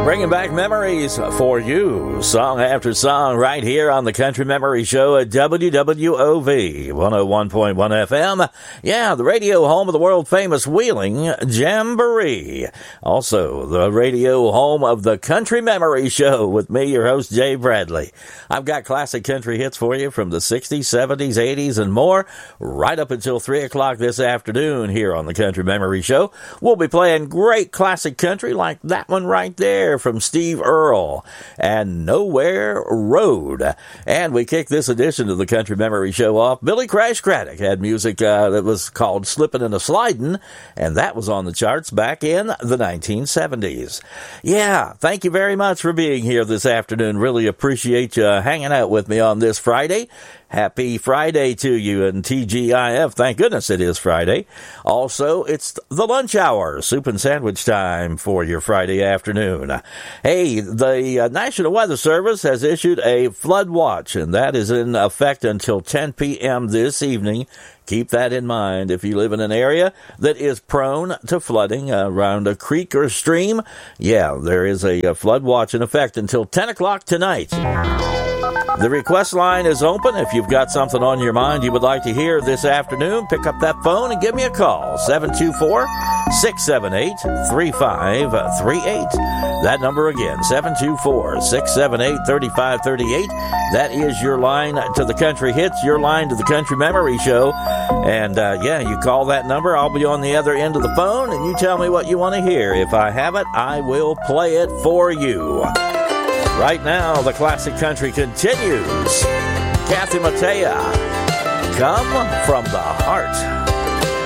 Bringing back memories for you, song after song, right here on the Country Memory Show at WWOV 101.1 FM. Yeah, the radio home of the world-famous Wheeling Jamboree. Also, the radio home of the Country Memory Show with me, your host, Jay Bradley. I've got classic country hits for you from the 60s, 70s, 80s, and more, right up until 3 o'clock this afternoon here on the Country Memory Show. We'll be playing great classic country like that one right there from Steve Earle and Nowhere Road. And we kick this edition of the Country Memory Show off. Billy Crash Craddock had music that was called Slippin' and a Slidin', and that was on the charts back in the 1970s. Yeah, thank you very much for being here this afternoon. Really appreciate you hanging out with me on this Friday. Happy Friday to you and TGIF. Thank goodness it is Friday. Also, it's the lunch hour, soup and sandwich time for your Friday afternoon. Hey, the National Weather Service has issued a flood watch, and that is in effect until 10 p.m. this evening. Keep that in mind if you live in an area that is prone to flooding around a creek or stream. Yeah, there is a flood watch in effect until 10 o'clock tonight. The request line is open. If you've got something on your mind you would like to hear this afternoon, pick up that phone and give me a call. 724-678-3538. That number again, 724-678-3538. That is your line to the Country Hits, your line to the Country Memory Show. And, you call that number. I'll be on the other end of the phone, and you tell me what you want to hear. If I have it, I will play it for you. Right now, the classic country continues. Kathy Mattea, Come from the Heart.